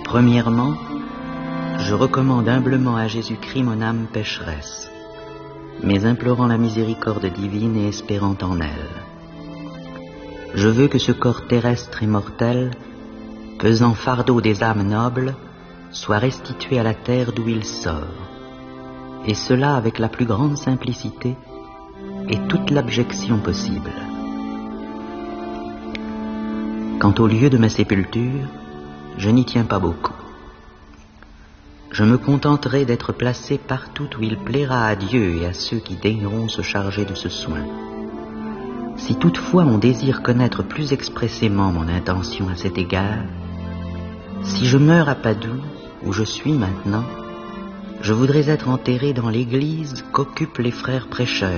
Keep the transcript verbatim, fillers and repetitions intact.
Premièrement, je recommande humblement à Jésus-Christ mon âme pécheresse, mais implorant la miséricorde divine et espérant en elle. Je veux que ce corps terrestre et mortel, pesant fardeau des âmes nobles, soit restitué à la terre d'où il sort, et cela avec la plus grande simplicité et toute l'abjection possible. Quant au lieu de ma sépulture, je n'y tiens pas beaucoup. Je me contenterai d'être placé partout où il plaira à Dieu et à ceux qui daigneront se charger de ce soin. Si toutefois on désire connaître plus expressément mon intention à cet égard, si je meurs à Padoue, où je suis maintenant, je voudrais être enterré dans l'église qu'occupent les frères prêcheurs,